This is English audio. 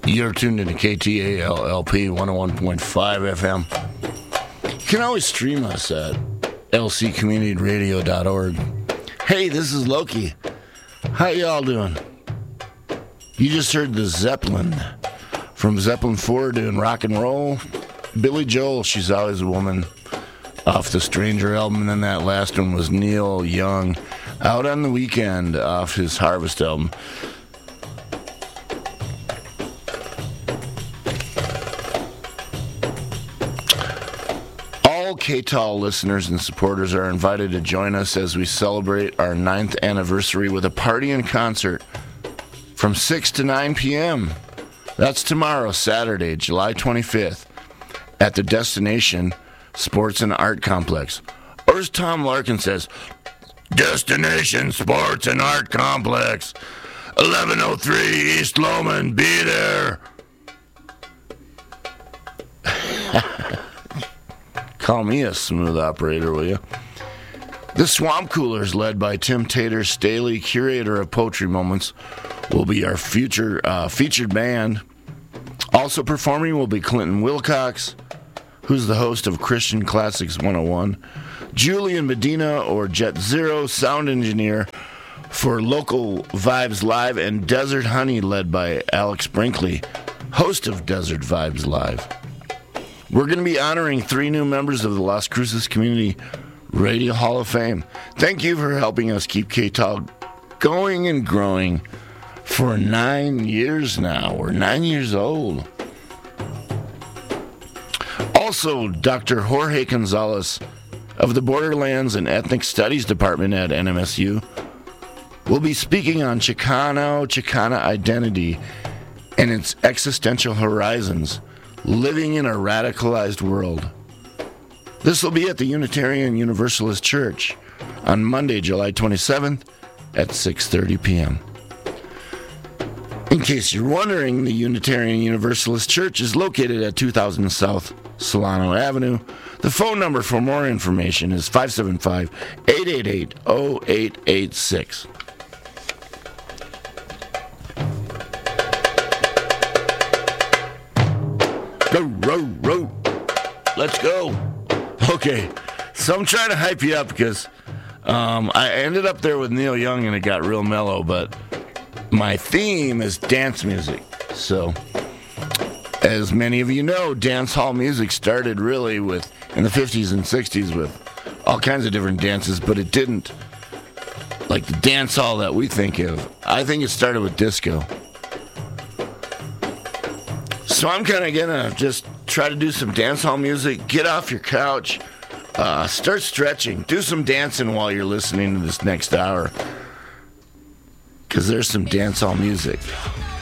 You're tuned into KTALLP 101.5 FM. You can always stream us at lccommunityradio.org. Hey, this is Loki. How y'all doing? You just heard the Zeppelin from Zeppelin 4 doing rock and roll. Billy Joel, She's Always a Woman, off the Stranger album, and then that last one was Neil Young, Out on the Weekend, off his Harvest album. All KTAL listeners and supporters are invited to join us as we celebrate our 9th anniversary with a party and concert from 6 to 9 p.m. That's tomorrow, Saturday, July 25th, at the Destination Sports and Art Complex. Or as Tom Larkin says, Destination Sports and Art Complex, 1103 East Lowman, be there. Call me a smooth operator, will you? The Swamp Coolers, led by Tim Tater Staley, curator of Poetry Moments, will be our future featured band. Also performing will be Clinton Wilcox, who's the host of Christian Classics 101, Julian Medina, or Jet Zero, sound engineer for Local Vibes Live, and Desert Honey, led by Alex Brinkley, host of Desert Vibes Live. We're going to be honoring 3 new members of the Las Cruces Community Radio Hall of Fame. Thank you for helping us keep KTAL going and growing for 9 years now. We're 9 years old. Also, Dr. Jorge Gonzalez of the Borderlands and Ethnic Studies Department at NMSU will be speaking on Chicana identity and its existential horizons, living in a radicalized world. This will be at the Unitarian Universalist Church on Monday, July 27th at 6:30 p.m. In case you're wondering, the Unitarian Universalist Church is located at 2000 South Solano Avenue. The phone number for more information is 575-888-0886. Row. Let's go. Okay, so I'm trying to hype you up because I ended up there with Neil Young and it got real mellow, but my theme is dance music. So, as many of you know, dance hall music started really in the 50s and 60s with all kinds of different dances, but it didn't like the dance hall that we think of. I think it started with disco. So I'm kind of going to just try to do some dance hall music, get off your couch, start stretching, do some dancing while you're listening to this next hour, because there's some dance hall music.